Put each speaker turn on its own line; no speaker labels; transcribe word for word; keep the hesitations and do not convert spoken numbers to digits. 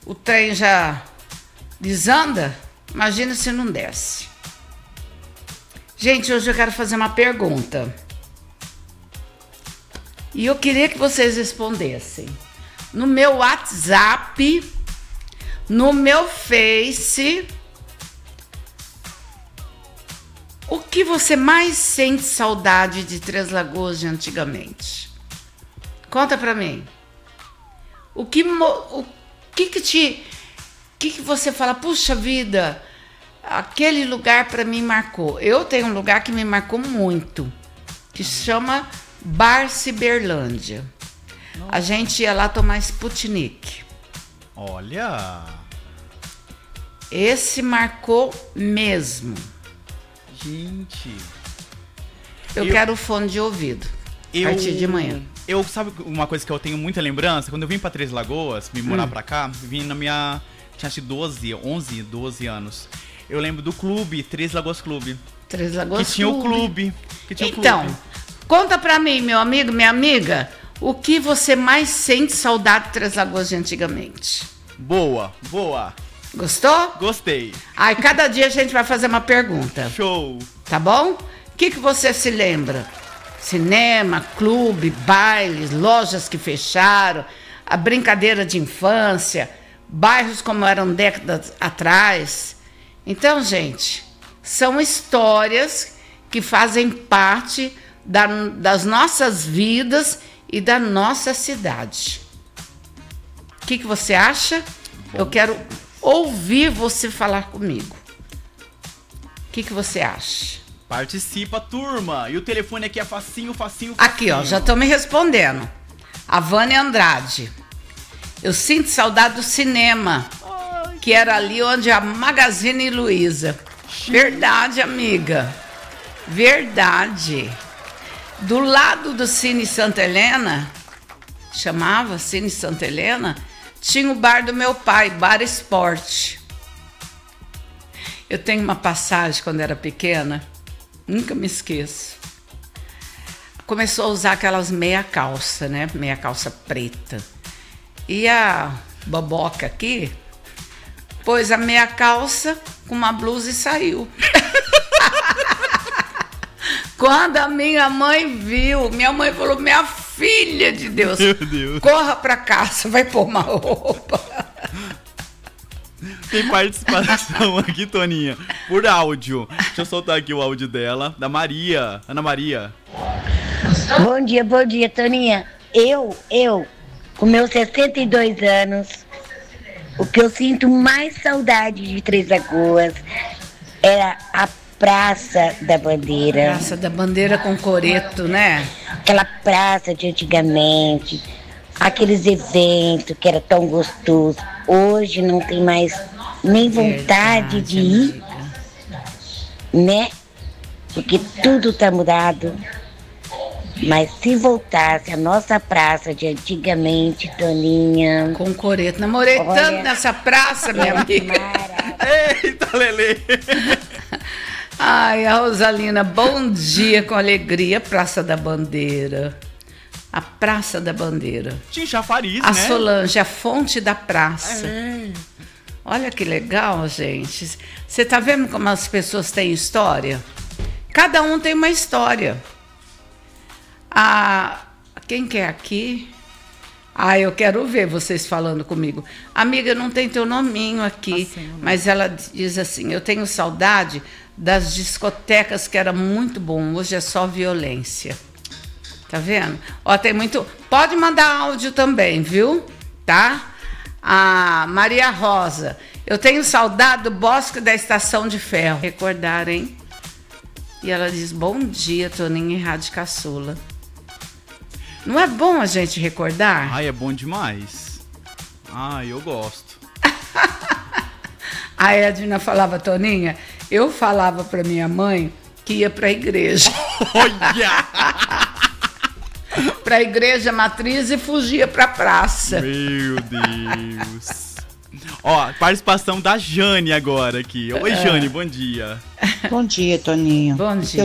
o trem já desanda, imagina se não desce. Gente, hoje eu quero fazer uma pergunta. E eu queria que vocês respondessem. No meu WhatsApp, no meu Face, o que você mais sente saudade de Três Lagoas de antigamente? Conta pra mim. O que, o que que te... O que que você fala, puxa vida, aquele lugar pra mim marcou. Eu tenho um lugar que me marcou muito, que chama Bar Ciberlândia. Nossa. A gente ia lá tomar Sputnik.
Olha!
Esse marcou mesmo.
Gente...
Eu, eu quero fone de ouvido. Eu, a partir de manhã.
Eu, sabe uma coisa que eu tenho muita lembrança? Quando eu vim pra Três Lagoas, vim morar hum. pra cá, vim na minha... Tinha acho que doze, onze, doze anos. Eu lembro do clube, Três Lagoas Clube.
Três Lagoas
que tinha
Clube.
O clube. Que tinha
então,
o clube.
Conta pra mim, meu amigo, minha amiga, o que você mais sente saudade de Três Lagoas de antigamente?
Boa, boa.
Gostou?
Gostei.
Aí, cada dia a gente vai fazer uma pergunta.
Show.
Tá bom? O que, que você se lembra? Cinema, clube, bailes, lojas que fecharam, a brincadeira de infância, bairros como eram décadas atrás. Então, gente, são histórias que fazem parte da, das nossas vidas e da nossa cidade. O que, que você acha? Bom. Eu quero ouvir você falar comigo. O que, que você acha?
Participa, turma! E o telefone aqui é facinho, facinho, facinho.
Aqui, ó, já estão me respondendo. A Vânia Andrade. Eu sinto saudade do cinema, ai, que era ali onde a Magazine Luiza. Verdade, amiga. Verdade. Do lado do Cine Santa Helena, chamava Cine Santa Helena, tinha o bar do meu pai, Bar Esporte. Eu tenho uma passagem quando era pequena, nunca me esqueço. Começou a usar aquelas meia calça, né? Meia calça preta. E a boboca aqui pôs a meia calça com uma blusa e saiu. Quando a minha mãe viu, minha mãe falou, minha filha de Deus,
Meu Deus.
Corra pra casa, vai pôr uma roupa.
Tem participação aqui, Toninha, por áudio. Deixa eu soltar aqui o áudio dela, da Maria, Ana Maria.
Bom dia, bom dia, Toninha. Eu, eu, com meus sessenta e dois anos, o que eu sinto mais saudade de Três Lagoas era a Praça da Bandeira.
Praça da Bandeira com coreto, né?
Aquela praça de antigamente, aqueles eventos que era tão gostoso. Hoje não tem mais nem vontade Verdade, de ir, amiga. Né? Porque tudo tá mudado. Mas se voltasse a nossa praça de antigamente, Toninha...
Com coreto. Namorei olha, tanto nessa praça, minha amiga.
Eita, Lelê!
Ai, a Rosalina, bom dia com alegria, Praça da Bandeira. A Praça da Bandeira.
Tinha chafariz,
a
né? A
Solange, a fonte da praça.
É.
Olha que legal, gente. Você tá vendo como as pessoas têm história? Cada um tem uma história. A... Quem que é aqui? Ah, eu quero ver vocês falando comigo. Amiga, não tem teu nominho aqui, assim, mas ela diz assim, eu tenho saudade das discotecas que era muito bom, hoje é só violência. Tá vendo? Ó, tem muito... Pode mandar áudio também, viu? Tá? A Maria Rosa, eu tenho saudade do Bosque da Estação de Ferro. Recordar, hein? E ela diz, bom dia, Toninha e Rádio Caçula. Não é bom a gente recordar?
Ai, é bom demais. Ai, eu gosto.
A Edna falava, Toninha, eu falava pra minha mãe que ia pra igreja.
Olha!
Pra igreja matriz e fugia pra praça.
Meu Deus. Ó, participação da Jane agora aqui. Oi, Jane, bom dia.
Bom dia, Toninho.
Bom dia.